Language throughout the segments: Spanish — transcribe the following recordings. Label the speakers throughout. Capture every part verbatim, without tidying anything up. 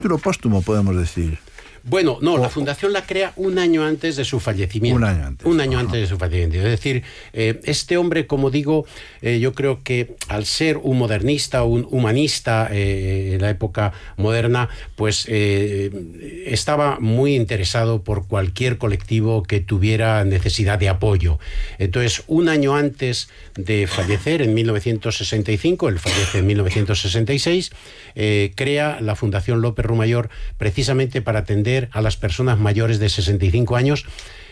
Speaker 1: título póstumo, podemos decir.
Speaker 2: Bueno, no,
Speaker 1: o,
Speaker 2: la fundación la crea un año antes de su fallecimiento.
Speaker 1: Un año antes.
Speaker 2: Un año
Speaker 1: Ajá.
Speaker 2: antes de su fallecimiento. Es decir, eh, este hombre, como digo, eh, yo creo que al ser un modernista, un humanista eh, en la época moderna, pues eh, estaba muy interesado por cualquier colectivo que tuviera necesidad de apoyo. Entonces, un año antes de fallecer, en mil novecientos sesenta y cinco, él fallece en mil novecientos sesenta y seis, eh, crea la Fundación López Rumayor precisamente para atender a las personas mayores de sesenta y cinco años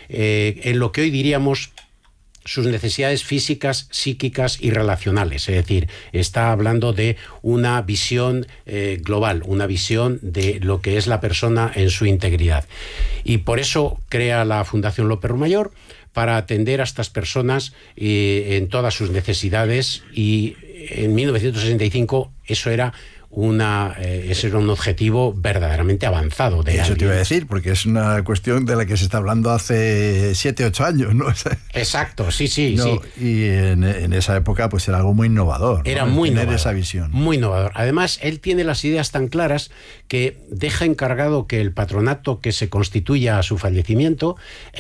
Speaker 2: eh, en lo que hoy diríamos sus necesidades físicas, psíquicas y relacionales. Es decir, está hablando de una visión eh, global, una visión de lo que es la persona en su integridad. Y por eso crea la Fundación López Rumayor, para atender a estas personas eh, en todas sus necesidades, y en mil novecientos sesenta y cinco eso era Una, eh, ese era un objetivo verdaderamente avanzado. De
Speaker 1: Eso
Speaker 2: alguien.
Speaker 1: te iba a decir, porque es una cuestión de la que se está hablando hace siete, ocho años, ¿no?
Speaker 2: Exacto, sí, sí,
Speaker 1: no,
Speaker 2: sí.
Speaker 1: Y en, en esa época pues era algo muy innovador.
Speaker 2: Era
Speaker 1: ¿no?
Speaker 2: muy
Speaker 1: tener
Speaker 2: innovador,
Speaker 1: esa visión.
Speaker 2: Muy innovador. Además, él tiene las ideas tan claras que deja encargado que el patronato que se constituya a su fallecimiento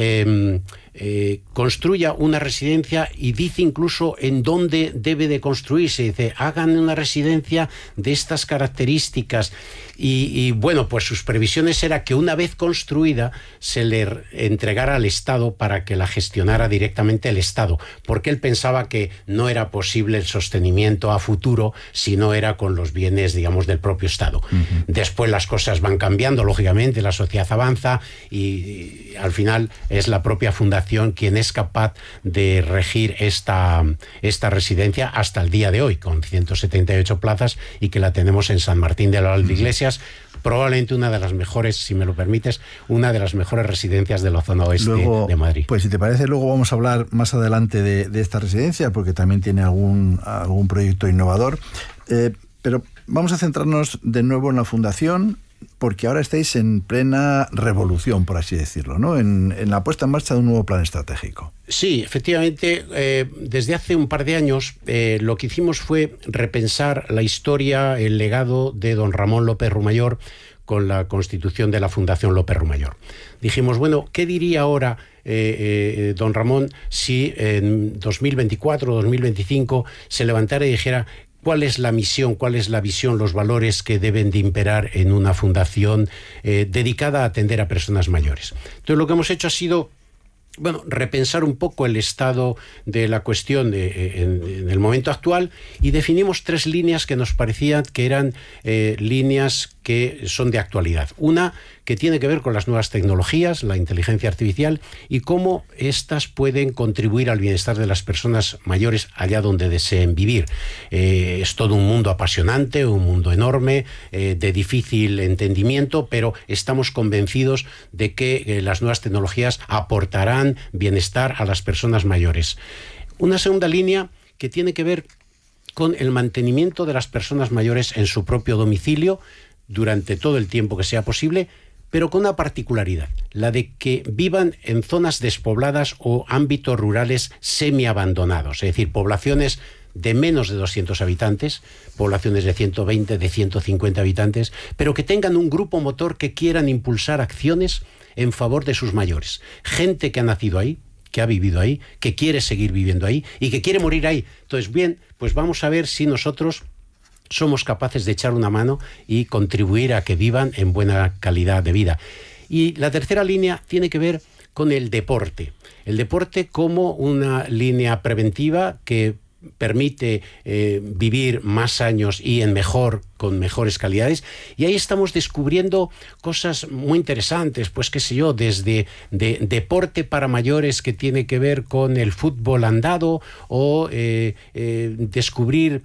Speaker 2: eh, eh, construya una residencia, y dice incluso en dónde debe de construirse. Dice, hagan una residencia de estas características. Y, y bueno, pues sus previsiones era que una vez construida se le entregara al Estado para que la gestionara directamente el Estado, porque él pensaba que no era posible el sostenimiento a futuro si no era con los bienes, digamos, del propio Estado. Uh-huh. Después las cosas van cambiando, lógicamente, la sociedad avanza y, y al final es la propia fundación quien es capaz de regir esta, esta residencia hasta el día de hoy, con ciento setenta y ocho plazas, y que la tenemos en San Martín de la Valdeiglesias, probablemente una de las mejores, si me lo permites, una de las mejores residencias de la zona oeste luego, de Madrid.
Speaker 1: Pues si te parece, luego vamos a hablar más adelante de, de esta residencia, porque también tiene algún, algún proyecto innovador. Eh, pero vamos a centrarnos de nuevo en la fundación, porque ahora estáis en plena revolución, por así decirlo, ¿no? En, en la puesta en marcha de un nuevo plan estratégico.
Speaker 2: Sí, efectivamente, eh, desde hace un par de años eh, lo que hicimos fue repensar la historia, el legado de don Ramón López Rumayor con la constitución de la Fundación López Rumayor. Dijimos, bueno, ¿qué diría ahora eh, eh, don Ramón si en dos mil veinticuatro, dos mil veinticinco se levantara y dijera cuál es la misión, cuál es la visión, los valores que deben de imperar en una fundación eh, dedicada a atender a personas mayores? Entonces, lo que hemos hecho ha sido, bueno, repensar un poco el estado de la cuestión de, en, en el momento actual, y definimos tres líneas que nos parecían que eran eh, líneas que son de actualidad. Una que tiene que ver con las nuevas tecnologías, la inteligencia artificial, y cómo éstas pueden contribuir al bienestar de las personas mayores allá donde deseen vivir. Eh, es todo un mundo apasionante, un mundo enorme, eh, de difícil entendimiento, pero estamos convencidos de que eh, las nuevas tecnologías aportarán bienestar a las personas mayores. Una segunda línea que tiene que ver con el mantenimiento de las personas mayores en su propio domicilio durante todo el tiempo que sea posible, pero con una particularidad, la de que vivan en zonas despobladas o ámbitos rurales semiabandonados, es decir, poblaciones de menos de doscientos habitantes, poblaciones de ciento veinte, de ciento cincuenta habitantes, pero que tengan un grupo motor que quieran impulsar acciones en favor de sus mayores. Gente que ha nacido ahí, que ha vivido ahí, que quiere seguir viviendo ahí y que quiere morir ahí. Entonces, bien, pues vamos a ver si nosotros somos capaces de echar una mano y contribuir a que vivan en buena calidad de vida. Y la tercera línea tiene que ver con el deporte. El deporte como una línea preventiva que permite eh, vivir más años y en mejor, con mejores calidades, y ahí estamos descubriendo cosas muy interesantes, pues qué sé yo, desde de, deporte para mayores que tiene que ver con el fútbol andado, o eh, eh, descubrir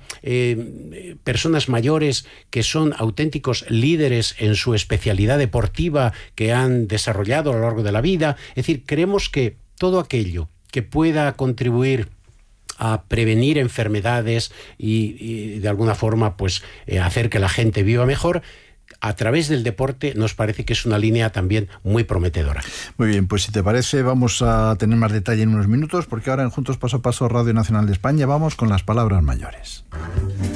Speaker 2: eh, personas mayores que son auténticos líderes en su especialidad deportiva que han desarrollado a lo largo de la vida. Es decir, creemos que todo aquello que pueda contribuir a prevenir enfermedades y, y de alguna forma pues eh, hacer que la gente viva mejor a través del deporte, nos parece que es una línea también muy prometedora.
Speaker 1: Muy bien, pues si te parece vamos a tener más detalle en unos minutos, porque ahora en Juntos Paso a Paso Radio Nacional de España vamos con las palabras mayores.